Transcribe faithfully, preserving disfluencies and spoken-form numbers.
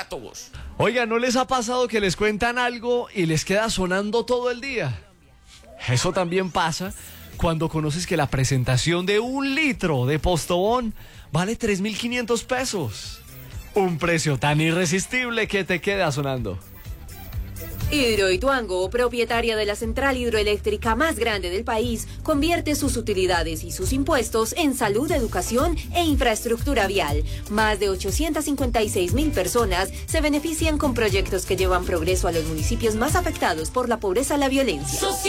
para todos. Oiga, ¿no les ha pasado que les cuentan algo y les queda sonando todo el día? Eso también pasa cuando conoces que la presentación de un litro de Postobón vale tres mil quinientos pesos. Un precio tan irresistible que te queda sonando. Hidroituango, propietaria de la central hidroeléctrica más grande del país, convierte sus utilidades y sus impuestos en salud, educación e infraestructura vial. Más de ochocientas cincuenta y seis mil personas se benefician con proyectos que llevan progreso a los municipios más afectados por la pobreza y la violencia.